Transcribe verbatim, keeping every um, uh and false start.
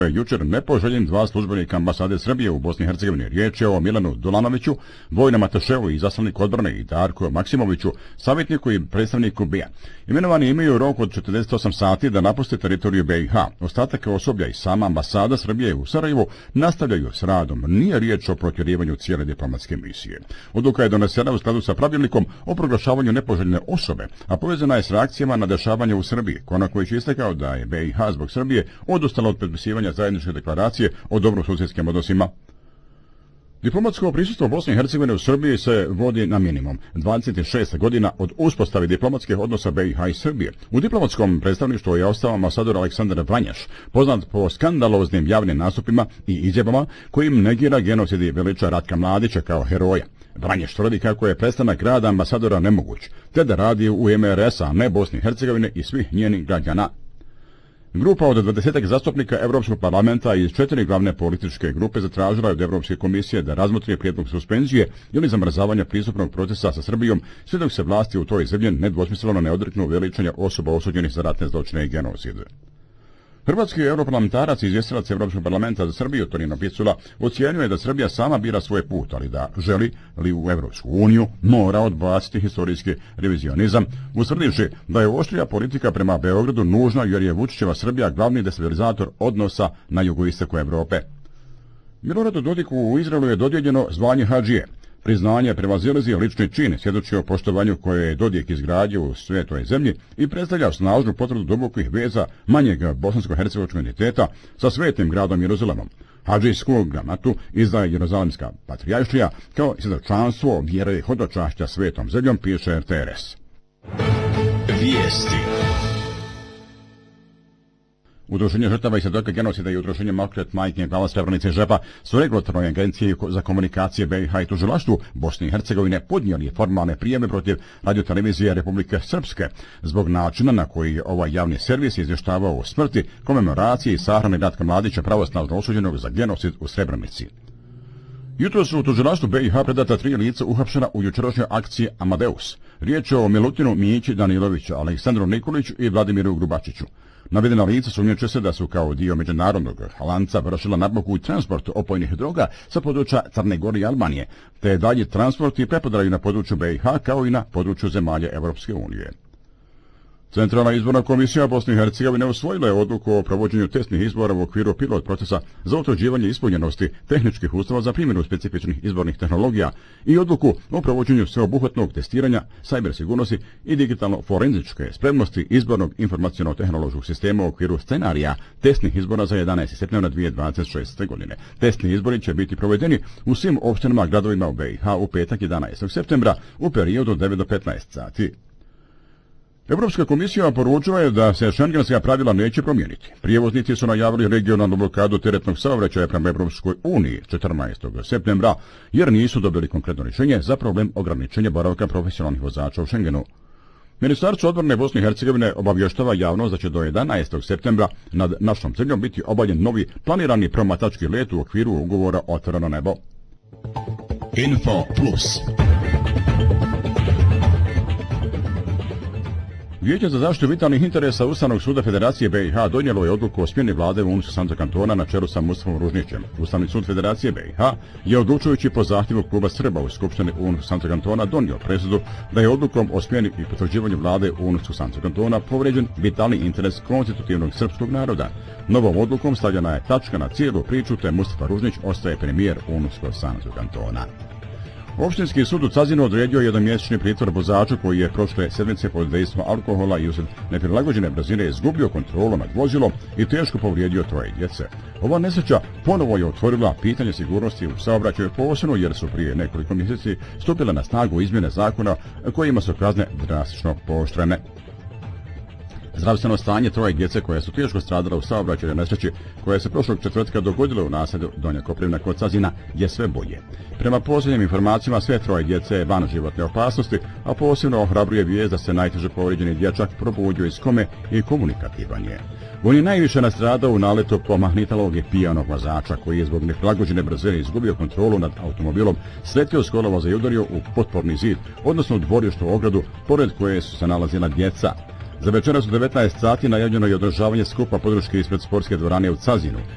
jučer nepoželjen dva službenika ambasade Srbije u Bosni i Hercegovini. Riječ je o Milanu Dolanoviću, Vojna Mataševu i zaslanik odbrane i Darku Maksimoviću, savjetniku i predstavniku B I A. Imenovani imaju rok od četrdeset osam sati da napuste teritoriju B i H. Ostatak osoblja i sama ambasada Srbije u Sarajevu nastavljaju s radom. Nije riječ o protjerivanju cijele diplomatske misije. Odluka je donesena u skladu sa pravilnikom o proglašavanju nepoželjne osobe, a povezana je s reakcijama na dešavanje u Srbiji. Konaković je istakao da je B i H zbog Srbije odustala od potpisivanja zajedničke deklaracije o dobrosusjedskim odnosima. Diplomatsko prisustvo Bosne i Hercegovine u Srbiji se vodi na minimum. dvadeset šest godina od uspostave diplomatskih odnosa B i H i Srbije. U diplomatskom predstavništvu je ostao ambasador Aleksandar Vanjaš, poznat po skandaloznim javnim nastupima i izjavama kojim negira genocid i veliča Ratka Mladića kao heroja. Vanjaš tvrdi kako je prestanak rada ambasadora nemoguć, te da radi u M R S, a ne Bosni i Hercegovine i svih njenih građana. Grupa od dvadesetak zastupnika Europskog parlamenta iz četiri glavne političke grupe zatražila je od Europske komisije da razmotri prijedlog suspenzije ili zamrzavanja pristupnog procesa sa Srbijom, sve dok se vlasti u toj zemlji nedvosmisleno ne odreknu veličanja osoba osuđenih za ratne zločine i genocid. Hrvatski europarlamentarac i izvjestilac Europskog parlamenta za Srbiju Tonino Picula ocijenio je da Srbija sama bira svoj put, ali da želi li u Europsku uniju mora odbaciti historijski revizionizam, utvrdivši da je oštrija politika prema Beogradu nužna jer je Vučićeva Srbija glavni destabilizator odnosa na jugoistoku Europe. Miloradu Dodiku u Izraelu je dodijeljeno zvanje hadžije. Priznanje prevazilazi lični čin, svjedoči o poštovanju koje je Dodik izgradio u svetoj zemlji i predstavlja snažnu potvrdu dubokih veza manjeg bosansko-hercegovačkog entiteta sa svetim gradom Jeruzalemom. Hadžijsku gramatu izdaje Jeruzalemska patrijaršija kao i svjedočanstvo vjere i hodočašća svetom zemljom, piše R T R S. Vijesti. Udruženje žrtava i svjedoka genocida i udruženje Pokret majke glava Srebrenice i Žepa su regulatornoj agenciji za komunikacije B i H i tužilaštvu Bosne i Hercegovine podnijeli formalne prijeme protiv radiotelevizije Republike Srpske zbog načina na koji je ovaj javni servis izvještavao o smrti, komemoraciji i sahrani Ratka Mladića pravosnažno osuđenog za genocid u Srebrenici. Jutro su u tužilaštvu B i H predata tri lica uhapšena u jučerašnjoj akciji Amadeus. Riječ je o Milutinu Mijići Daniloviću, Aleksandru Nikoliću i Vladimiru Grubačiću. Navedena lica sumnjiče se da su kao dio međunarodnog lanca vršila nabavku i transport opojnih droga sa područja Crne Gore i Albanije, te dalje transport i preprodaju na području B i H kao i na području zemalja Europske unije. Centralna izborna komisija Bosne i Hercegovine usvojila je odluku o provođenju testnih izbora u okviru pilot procesa za utvrđivanje ispunjenosti tehničkih uslova za primjenu specifičnih izbornih tehnologija i odluku o provođenju sveobuhvatnog testiranja cyber sigurnosti i digitalno-forenzičke spremnosti izbornog informaciono-tehnološkog sistema u okviru scenarija testnih izbora za jedanaesti septembra dvije tisuće dvadeset šeste. godine. Testni izbori će biti provedeni u svim opštinama gradovima u B i H u petak jedanaestog septembra u periodu od devet do petnaest sati. Europska komisija poručila je da se šengenska pravila neće promijeniti. Prijevoznici su najavili regionalnu blokadu teretnog saobraćaja prema Europskoj uniji četrnaestog septembra, jer nisu dobili konkretno rješenje za problem ograničenja boravka profesionalnih vozača u Šengenu. Ministarstvo odbrane Bosne i Hercegovine obavještava javnost da će do jedanaestog septembra nad našom zemljom biti obavljen novi planirani promatrački let u okviru ugovora Otvoreno nebo. Info Plus. Vijeće za zaštitu vitalnih interesa Ustavnog suda Federacije B i H donijelo je odluku o smjeni vlade u UNSU Sandžak kantona na čelu sa Mustafom Ružnićem. Ustavni sud Federacije B i H je odlučujući po zahtjevu kluba Srba u Skupštini UNSU Sandžak kantona donio presudu da je odlukom o smjeni i potvrđivanju vlade u UNSU Sandžak kantona povrijeđen vitalni interes konstitutivnog srpskog naroda. Novom odlukom stavljena je tačka na cijelu priču, te Mustafa Ružnić ostaje premijer UNSU Sandžak kantona. Opštinski sud u Cazinu odredio jednomjesečni pritvor vozaču koji je prošle sedmice pod dejstvom alkohola i usred neprilagođene brzine izgubio kontrolu nad vozilom i teško povrijedio troje djece. Ova nesreća ponovo je otvorila pitanje sigurnosti u saobraćaju, posebno jer su prije nekoliko mjeseci stupile na snagu izmjene zakona kojima su kazne drastično pooštrene. Zdravstveno stanje troje djece koje su teško stradale u saobraćajnoj nesreći koja se prošlog četvrtka dogodila u naselju Donja Koprivna kod Cazina je sve bolje. Prema posljednjim informacijama sve troje djece je van životne opasnosti, a posebno ohrabruje vijest da se najteže povrijeđeni dječak probudio iz kome i komunikativan je. On je najviše nastradao u naletu pomahnitalog i pijanog vozača koji je zbog neprilagođene brzine izgubio kontrolu nad automobilom, sletio s kolovoza i udario u potporni zid, odnosno u dvorišnu ogradu pored koje su se nalazila djeca. Za večeras u devetnaest sati najavljeno je održavanje skupa podrške ispred sportske dvorane u Cazinu.